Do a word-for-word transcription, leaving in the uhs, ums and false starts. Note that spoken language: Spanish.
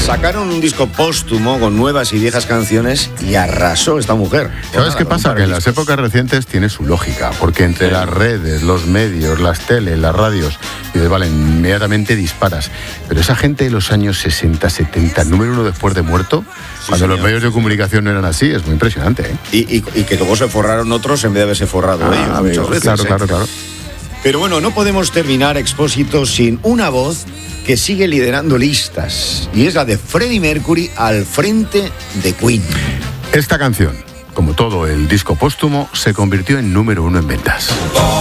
Sacaron un disco póstumo con nuevas y viejas canciones y arrasó esta mujer. ¿Sabes qué pasa? Que en las épocas recientes tiene su lógica, porque entre sí. las redes, los medios, las teles, las radios, y de, vale, inmediatamente disparas. Pero esa gente de los años sesenta, setenta, número uno después de muerto, sí, cuando señor. los medios de comunicación no eran así, es muy impresionante, ¿eh? Y, y, y que luego se forraron otros en vez de haberse forrado ah, ellos, amigos, muchas veces. Claro, ¿eh? claro, claro. Pero bueno, no podemos terminar, Expósito, sin una voz que sigue liderando listas, y es la de Freddie Mercury al frente de Queen. Esta canción, como todo el disco póstumo, se convirtió en número uno en ventas.